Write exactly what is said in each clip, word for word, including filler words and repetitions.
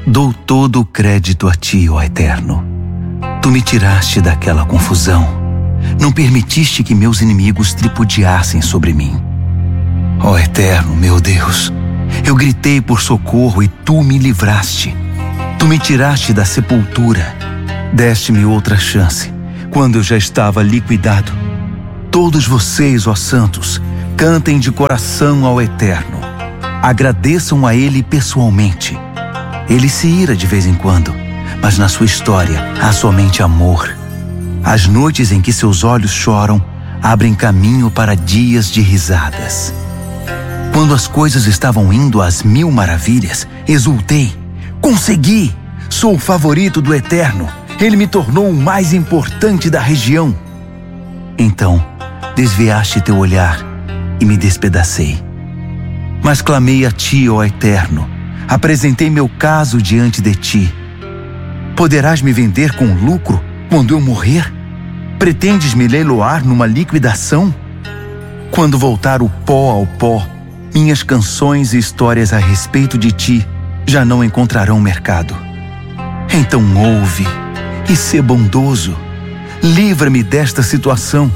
Dou todo o crédito a ti, ó Eterno. Tu me tiraste daquela confusão. Não permitiste que meus inimigos tripudiassem sobre mim. Ó Eterno, meu Deus, eu gritei por socorro e tu me livraste. Tu me tiraste da sepultura. Deste-me outra chance, quando eu já estava liquidado. Todos vocês, ó santos, cantem de coração ao Eterno. Agradeçam a Ele pessoalmente. Ele se ira de vez em quando, mas na sua história há somente amor. As noites em que seus olhos choram abrem caminho para dias de risadas. Quando as coisas estavam indo às mil maravilhas, exultei. Consegui! Sou o favorito do Eterno. Ele me tornou o mais importante da região. Então, desviaste teu olhar e me despedacei. Mas clamei a ti, ó Eterno. Apresentei meu caso diante de ti. Poderás me vender com lucro quando eu morrer? Pretendes me leiloar numa liquidação? Quando voltar o pó ao pó, minhas canções e histórias a respeito de ti já não encontrarão mercado. Então ouve e sê bondoso. Livra-me desta situação.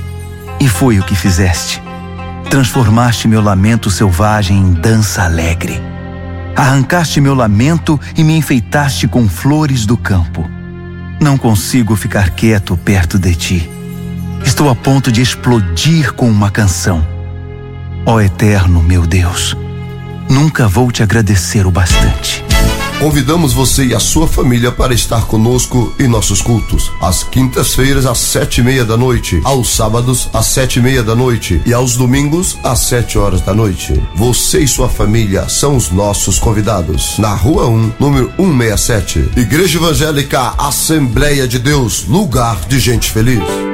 E foi o que fizeste. Transformaste meu lamento selvagem em dança alegre. Arrancaste meu lamento e me enfeitaste com flores do campo. Não consigo ficar quieto perto de ti. Estou a ponto de explodir com uma canção. Ó Eterno, meu Deus, nunca vou te agradecer o bastante. Convidamos você e a sua família para estar conosco em nossos cultos. Às quintas-feiras, às sete e meia da noite. Aos sábados, às sete e meia da noite. E aos domingos, às sete horas da noite. Você e sua família são os nossos convidados. Na Rua um, número cento e sessenta e sete. Igreja Evangélica Assembleia de Deus, lugar de gente feliz.